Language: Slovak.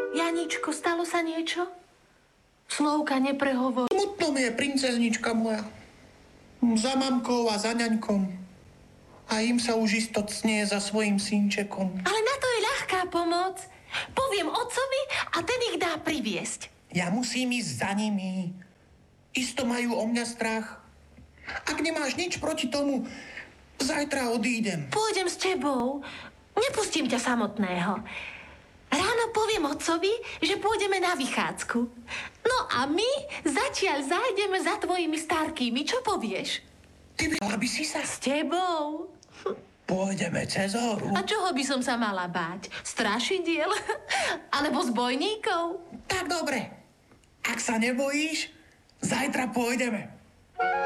Janičko, stalo sa niečo? Slovka, neprehovor. Smutno mi je, princeznička moja. Za mamkou a za ňaňkom. A im sa už isto cnie za svojim synčekom. Ale na to je ľahká pomoc. Poviem otcovi a ten ich dá priviesť. Ja musím ísť za nimi. Isto majú o mňa strach. Ak nemáš nič proti tomu, zajtra odídem. Pôjdem s tebou. Nepustím ťa samotného. Ráno poviem otcovi, že pôjdeme na vychádzku. No a my zatiaľ zájdeme za tvojimi starkými. Čo povieš? Ty by si sa... S tebou. Pôjdeme cez horu. A čoho by som sa mala báť? Strašidiel? Alebo zbojníkov? Tak dobre. Ak sa nebojíš, zajtra pôjdeme.